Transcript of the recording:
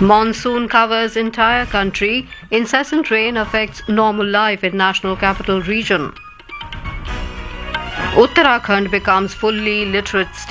Monsoon covers entire country. Incessant rain affects normal life in National Capital Region. Uttarakhand becomes fully literate state.